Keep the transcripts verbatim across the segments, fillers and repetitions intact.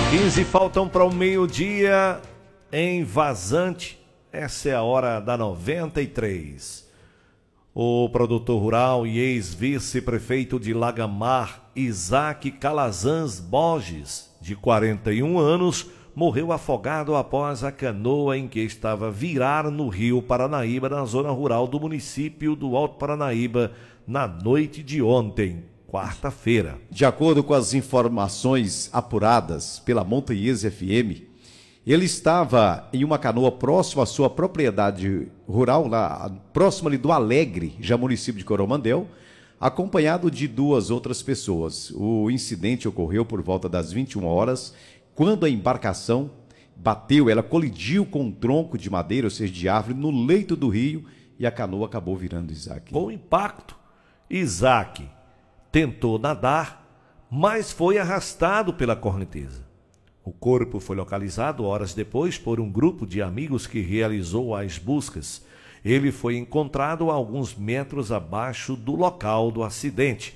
quinze faltam para o meio-dia em Vazante. Essa é a hora da noventa e três. O produtor rural e ex-vice-prefeito de Lagamar, Isaac Calazans Borges, de quarenta e um anos, morreu afogado após a canoa em que estava virar no rio Paranaíba, na zona rural do município do Alto Paranaíba, na noite de ontem, quarta-feira. De acordo com as informações apuradas pela Montanhês F M, ele estava em uma canoa próxima à sua propriedade rural, lá, próxima ali do Alegre, já município de Coromandel, acompanhado de duas outras pessoas. O incidente ocorreu por volta das vinte e uma horas, quando a embarcação bateu, ela colidiu com um tronco de madeira, ou seja, de árvore, no leito do rio, e a canoa acabou virando, Isaac. Com o impacto, Isaac tentou nadar, mas foi arrastado pela correnteza. O corpo foi localizado horas depois por um grupo de amigos que realizou as buscas. Ele foi encontrado a alguns metros abaixo do local do acidente,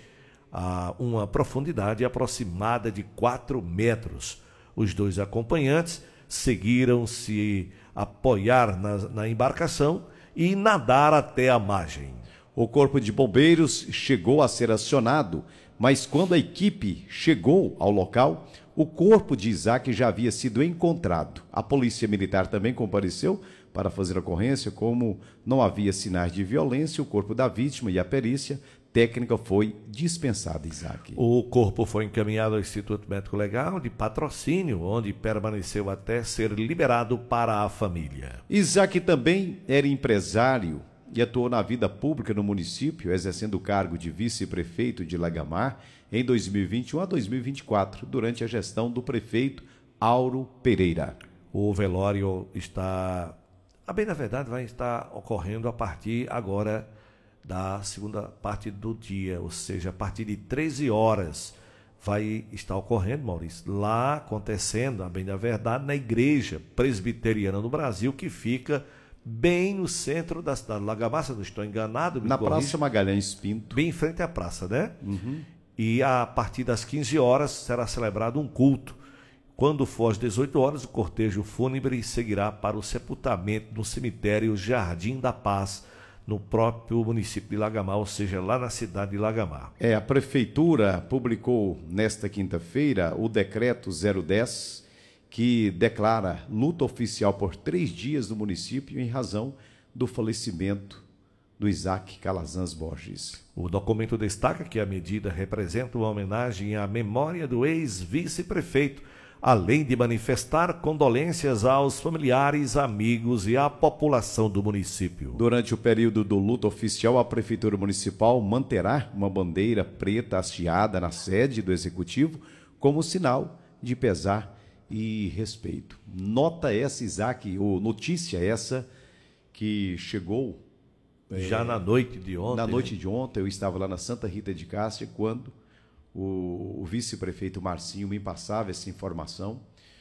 a uma profundidade aproximada de quatro metros. Os dois acompanhantes seguiram se apoiar na, na embarcação e nadar até a margem. O corpo de bombeiros chegou a ser acionado, mas quando a equipe chegou ao local, o corpo de Isaac já havia sido encontrado. A polícia militar também compareceu para fazer a ocorrência. Como não havia sinais de violência, o corpo da vítima e a perícia técnica foi dispensada, Isaac. O corpo foi encaminhado ao Instituto Médico Legal de Patrocínio, onde permaneceu até ser liberado para a família. Isaac também era empresário e atuou na vida pública no município, exercendo o cargo de vice-prefeito de Lagamar em dois mil e vinte e um a dois mil e vinte e quatro, durante a gestão do prefeito Auro Pereira. O velório está, a bem na verdade, vai estar ocorrendo a partir agora da segunda parte do dia, ou seja, a partir de treze horas vai estar ocorrendo, Maurício, lá acontecendo, a bem da verdade, na Igreja Presbiteriana do Brasil, que fica bem no centro da cidade de Lagamar, se não estou enganado. Na corrige. Praça Magalhães Pinto. Bem em frente à praça, né? Uhum. E a partir das quinze horas será celebrado um culto. Quando for às dezoito horas, o cortejo fúnebre seguirá para o sepultamento no cemitério Jardim da Paz, no próprio município de Lagamar, ou seja, lá na cidade de Lagamar. É, a prefeitura publicou nesta quinta-feira o decreto zero dez, que declara luta oficial por três dias no município em razão do falecimento do Isaac Calazans Borges. O documento destaca que a medida representa uma homenagem à memória do ex-vice-prefeito, além de manifestar condolências aos familiares, amigos e à população do município. Durante o período do luto oficial, a Prefeitura Municipal manterá uma bandeira preta hasteada na sede do Executivo como sinal de pesar e respeito. Nota essa, Isaac, ou notícia essa que chegou já é, na noite de ontem. Na noite de ontem, eu estava lá na Santa Rita de Cássia quando o, o vice-prefeito Marcinho me passava essa informação.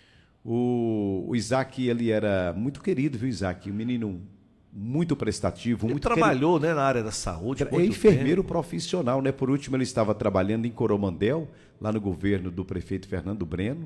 O, o Isaac, ele era muito querido, viu, Isaac? Um menino muito prestativo. Ele muito trabalhou, querido, né, na área da saúde. É enfermeiro tempo. profissional, né? Por último, ele estava trabalhando em Coromandel, lá no governo do prefeito Fernando Breno.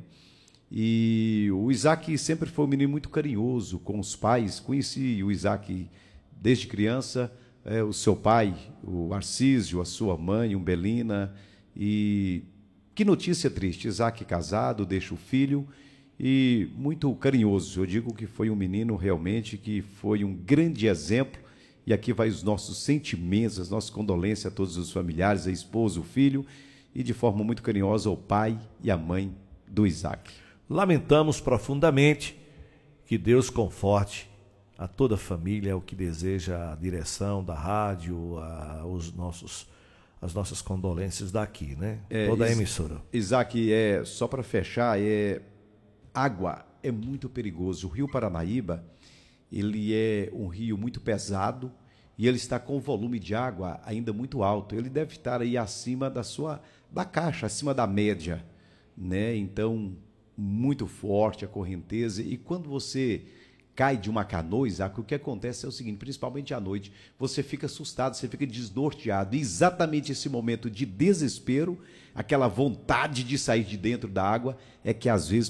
E o Isaac sempre foi um menino muito carinhoso com os pais. Conheci o Isaac desde criança, é, o seu pai, o Arcísio, a sua mãe, Umbelina. E que notícia triste, Isaac casado, deixa o filho e muito carinhoso. Eu digo que foi um menino realmente que foi um grande exemplo. E aqui vai os nossos sentimentos, as nossas condolências a todos os familiares, a esposa, o filho e de forma muito carinhosa ao pai e à mãe do Isaac. Lamentamos profundamente, que Deus conforte a toda a família, o que deseja a direção da rádio, a, os nossos, as nossas condolências daqui, né? É, toda a emissora. Isaac, é, só para fechar, é, água é muito perigoso. O rio Paranaíba, ele é um rio muito pesado e ele está com um volume de água ainda muito alto. Ele deve estar aí acima da sua, da caixa, acima da média, né? Então, muito forte a correnteza, e quando você cai de uma canoa, Isaac, o que acontece é o seguinte, principalmente à noite, você fica assustado, você fica desnorteado, e exatamente esse momento de desespero, aquela vontade de sair de dentro da água, é que às vezes